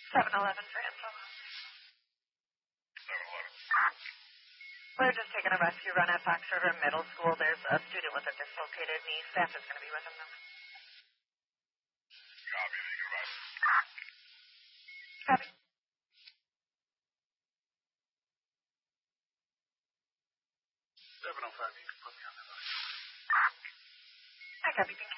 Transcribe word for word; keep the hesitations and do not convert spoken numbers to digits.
seven eleven for info. seven eleven. We're just taking a rescue run at Fox River Middle School. There's a student with a dislocated knee. Staff is going to be with him now. Copy. Thinking about it. Copy. seven oh five, you can put me on that line. Hi, Copy.